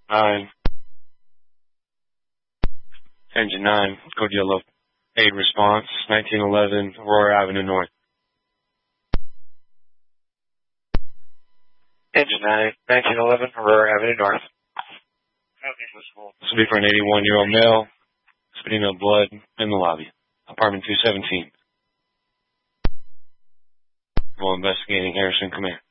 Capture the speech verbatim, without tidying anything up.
nine. Engine nine, code yellow. Aid response, nineteen eleven Aurora Avenue North. Engine nine, nineteen eleven Aurora Avenue North. This will be for an eighty-one-year-old male, spitting up blood in the lobby. Apartment two seventeen. While investigating Harrison Command.